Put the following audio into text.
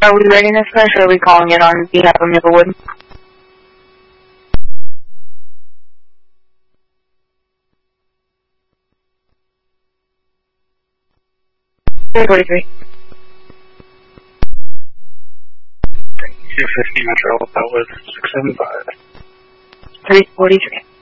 Are we ready, Miss Fresh, or are we calling in on behalf of Maplewood? 343. 250 Metro, that was 675. 343.